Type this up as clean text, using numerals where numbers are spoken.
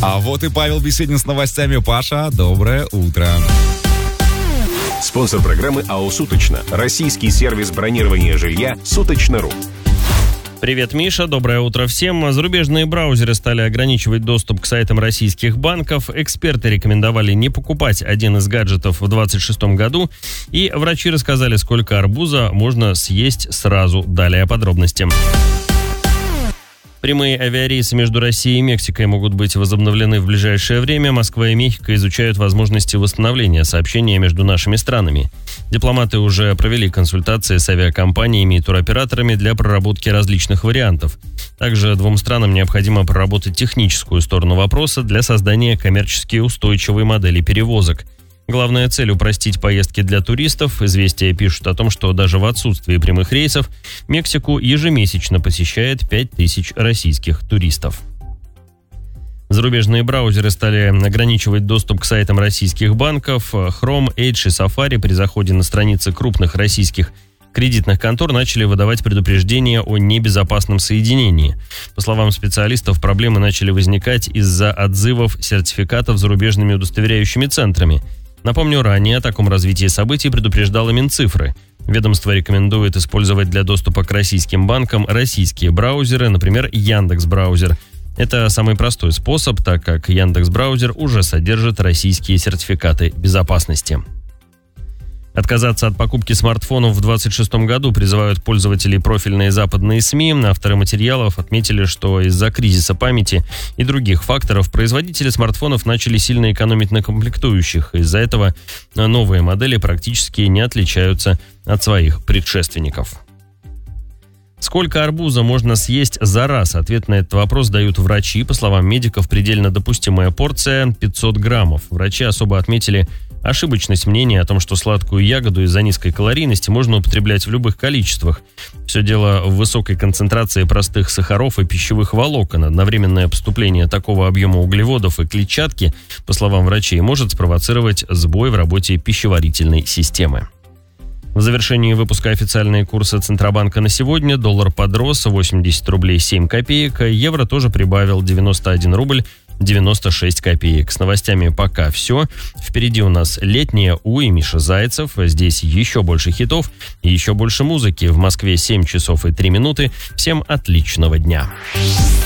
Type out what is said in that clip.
А вот и Павел Беседин с новостями. Паша, доброе утро. Спонсор программы АО «Суточно». Российский сервис бронирования жилья «Суточно.ру». Привет, Миша. Доброе утро всем. Зарубежные браузеры стали ограничивать доступ к сайтам российских банков. Эксперты рекомендовали не покупать один из гаджетов в 2026 году. И врачи рассказали, сколько арбуза можно съесть сразу. Далее подробности. Прямые авиарейсы между Россией и Мексикой могут быть возобновлены в ближайшее время. Москва и Мехико изучают возможности восстановления сообщения между нашими странами. Дипломаты уже провели консультации с авиакомпаниями и туроператорами для проработки различных вариантов. Также двум странам необходимо проработать техническую сторону вопроса для создания коммерчески устойчивой модели перевозок. Главная цель – упростить поездки для туристов. «Известия» пишут о том, что даже в отсутствии прямых рейсов Мексику ежемесячно посещает 5000 российских туристов. Зарубежные браузеры стали ограничивать доступ к сайтам российских банков. Chrome, Edge и Safari при заходе на страницы крупных российских кредитных контор начали выдавать предупреждения о небезопасном соединении. По словам специалистов, проблемы начали возникать из-за отзывов сертификатов зарубежными удостоверяющими центрами. Напомню, ранее о таком развитии событий предупреждала Минцифры. Ведомство рекомендует использовать для доступа к российским банкам российские браузеры, например, Яндекс.Браузер. Это самый простой способ, так как Яндекс.Браузер уже содержит российские сертификаты безопасности. Отказаться от покупки смартфонов в 2026 году призывают пользователей профильные западные СМИ. Авторы материалов отметили, что из-за кризиса памяти и других факторов производители смартфонов начали сильно экономить на комплектующих. Из-за этого новые модели практически не отличаются от своих предшественников. Сколько арбуза можно съесть за раз? Ответ на этот вопрос дают врачи. По словам медиков, предельно допустимая порция 500 граммов. Врачи особо отметили ошибочность мнения о том, что сладкую ягоду из-за низкой калорийности можно употреблять в любых количествах. Все дело в высокой концентрации простых сахаров и пищевых волокон. Одновременное поступление такого объема углеводов и клетчатки, по словам врачей, может спровоцировать сбой в работе пищеварительной системы. В завершении выпуска официальные курсы Центробанка на сегодня. Доллар подрос 80 рублей 7 копеек. Евро тоже прибавил 91 рубль 96 копеек. С новостями пока все. Впереди у нас летняя и Миша Зайцев. Здесь еще больше хитов и еще больше музыки. В Москве 7 часов и 3 минуты. Всем отличного дня.